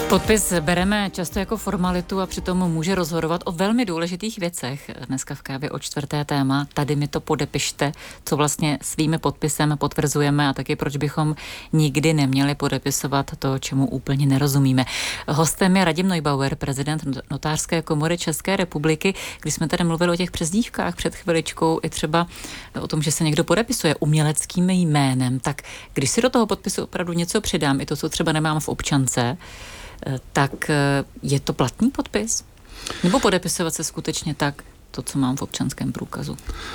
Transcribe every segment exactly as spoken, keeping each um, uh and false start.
Podpis bereme často jako formalitu a přitom může rozhodovat o velmi důležitých věcech. Dneska v Kávě o čtvrté téma, tady mi to podepište, co vlastně svými podpisem potvrzujeme a taky proč bychom nikdy neměli podepisovat to, čemu úplně nerozumíme. Hostem je Radim Neubauer, prezident Notářské komory České republiky. Když jsme tady mluvili o těch přezdívkách před chviličkou, i třeba o tom, že se někdo podepisuje uměleckým jménem, tak když si do toho podpisu opravdu něco přidám, i to, co třeba nemám v občance, tak je to platný podpis? Nebo podepisovat se skutečně tak, to, co mám v občanském průkazu?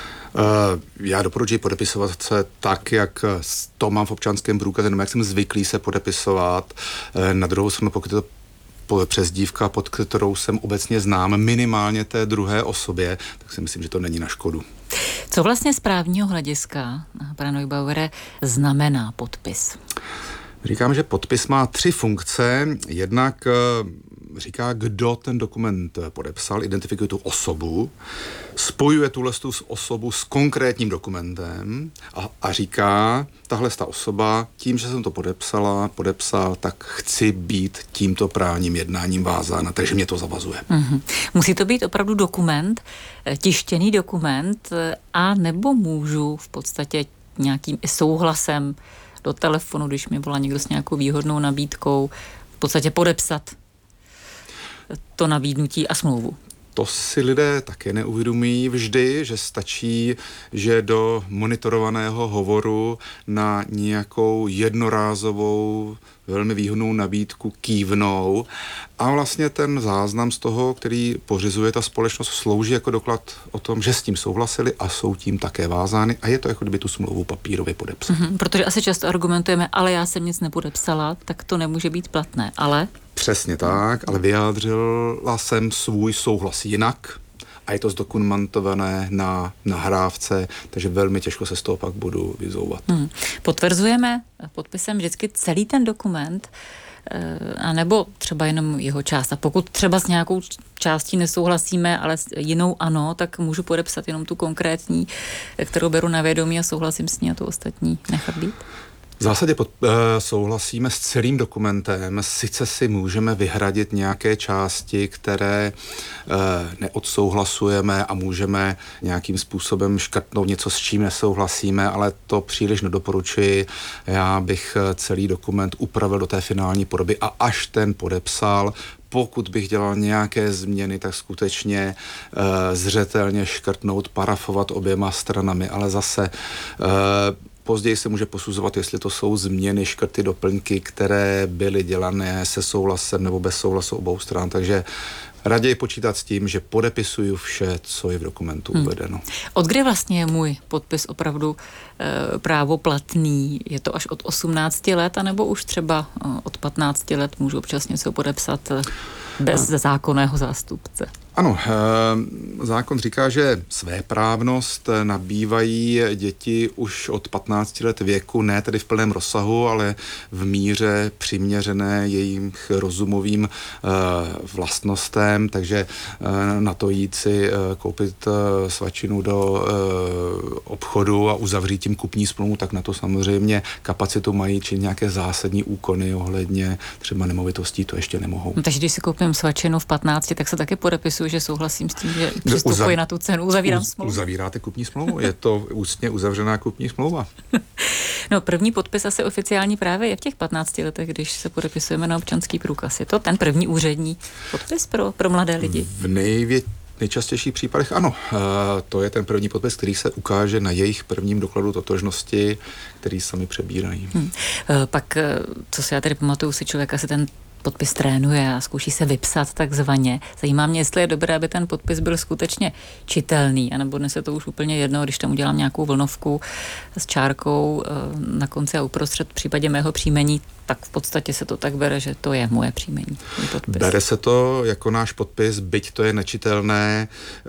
Já doporučuji podepisovat se tak, jak to mám v občanském průkazu, nebo jak jsem zvyklý se podepisovat. Na druhou stranu, pokud je to přezdívka, pod kterou jsem obecně znám minimálně té druhé osobě, tak si myslím, že to není na škodu. Co vlastně z právního hlediska, pane Neubauere, znamená podpis? Říkám, že podpis má tři funkce. Jednak říká, kdo ten dokument podepsal, identifikuje tu osobu, spojuje tuhle tu osobu s konkrétním dokumentem a, a říká, tahle ta osoba, tím, že jsem to podepsala, podepsal, tak chci být tímto právním jednáním vázána, takže mě to zavazuje. Mm-hmm. Musí to být opravdu dokument, tištěný dokument, a nebo můžu v podstatě nějakým i souhlasem do telefonu, když mi volá někdo s nějakou výhodnou nabídkou, v podstatě podepsat to nabídnutí a smlouvu. To si lidé také neuvědomí vždy, že stačí, že do monitorovaného hovoru na nějakou jednorázovou, velmi výhodnou nabídku kývnou a vlastně ten záznam z toho, který pořizuje ta společnost, slouží jako doklad o tom, že s tím souhlasili a jsou tím také vázány a je to jako kdyby tu smlouvu papírově podepsali. Mm-hmm, protože asi často argumentujeme, ale já jsem nic nepodepsala, tak to nemůže být platné, ale... Přesně tak, ale vyjádřila jsem svůj souhlas jinak a je to zdokumentované na nahrávce, takže velmi těžko se z toho pak budu vyzouvat. Hmm. Potvrzujeme podpisem vždycky celý ten dokument, a nebo třeba jenom jeho část. A pokud třeba s nějakou částí nesouhlasíme, ale s jinou ano, tak můžu podepsat jenom tu konkrétní, kterou beru na vědomí a souhlasím s ní a tu ostatní nechat být? V zásadě pod, uh, souhlasíme s celým dokumentem, sice si můžeme vyhradit nějaké části, které uh, neodsouhlasujeme a můžeme nějakým způsobem škrtnout něco, s čím nesouhlasíme, ale to příliš nedoporučuji. Já bych celý dokument upravil do té finální podoby a až ten podepsal, pokud bych dělal nějaké změny, tak skutečně uh, zřetelně škrtnout, parafovat oběma stranami, ale zase uh, později se může posuzovat, jestli to jsou změny, škrty, doplňky, které byly dělané se souhlasem nebo bez souhlasu obou stran. Takže raději počítat s tím, že podepisuju vše, co je v dokumentu hmm. uvedeno. Od kdy vlastně je můj podpis opravdu e, právoplatný? Je to až od osmnácti let, anebo už třeba e, od patnácti let můžu občas něco podepsat e, bez zákonného zástupce? Ano, e, zákon říká, že svéprávnost nabývají děti už od patnácti let věku, ne tedy v plném rozsahu, ale v míře přiměřené jejich rozumovým e, vlastnostem, takže e, na to jít si e, koupit e, svačinu do e, obchodu a uzavřít tím kupní smlouvu, tak na to samozřejmě kapacitu mají, či nějaké zásadní úkony ohledně třeba nemovitostí, to ještě nemohou. No, takže když si koupím svačinu v patnácti, tak se taky podepisuju, že souhlasím s tím, že přistupuji Uzav... na tu cenu, uzavírám Uz... smlouvu. Uzavíráte kupní smlouvu, je to ústně uzavřená kupní smlouva. No, první podpis asi oficiální právě je v těch patnácti letech, když se podepisujeme na občanský průkaz. Je to ten první úřední podpis pro, pro mladé lidi? V nejvě... nejčastějších případech ano. E, to je ten první podpis, který se ukáže na jejich prvním dokladu totožnosti, který sami přebírají. Hmm. E, pak, co si já tady pamatuju, si člověk asi ten podpis trénuje a zkouší se vypsat takzvaně. Zajímá mě, jestli je dobré, aby ten podpis byl skutečně čitelný, anebo dnes je to už úplně jedno, když tam udělám nějakou vlnovku s čárkou na konci a uprostřed v případě mého příjmení, tak v podstatě se to tak bere, že to je moje příjmení. Bere se to jako náš podpis, byť to je nečitelné.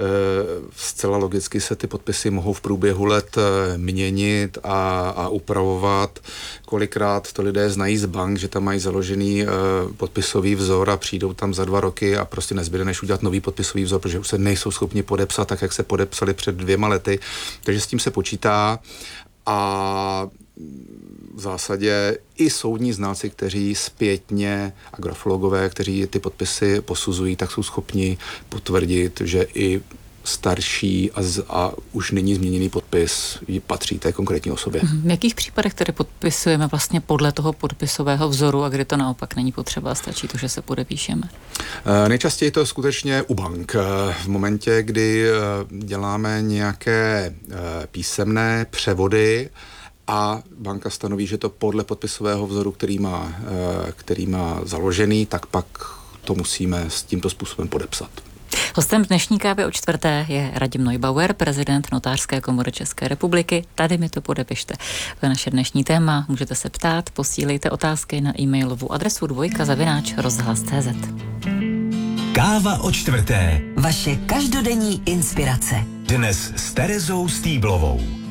Zcela logicky se ty podpisy mohou v průběhu let měnit a, a upravovat. Kolikrát to lidé znají z bank, že tam mají založený podpisový vzor a přijdou tam za dva roky a prostě nezbyde, než udělat nový podpisový vzor, protože už se nejsou schopni podepsat tak, jak se podepsali před dvěma lety. Takže s tím se počítá a v zásadě i soudní znalci, kteří zpětně a grafologové, kteří ty podpisy posuzují, tak jsou schopni potvrdit, že i starší a, z, a už nyní změněný podpis patří té konkrétní osobě. V jakých případech tedy podpisujeme vlastně podle toho podpisového vzoru a kdy to naopak není potřeba, stačí to, že se podepíšeme? E, nejčastěji to skutečně u bank. E, v momentě, kdy e, děláme nějaké e, písemné převody a banka stanoví, že to podle podpisového vzoru, který má, e, který má založený, tak pak to musíme s tímto způsobem podepsat. Hostem dnešní kávy o čtvrté je Radim Neubauer, prezident Notářské komory České republiky. Tady mi to podepište. To je naše dnešní téma. Můžete se ptát, posílejte otázky na e-mailovou adresu dvojka zavináč rozhlas tečka cé zet. Káva o čtvrté. Vaše každodenní inspirace. Dnes s Terezou Stýblovou.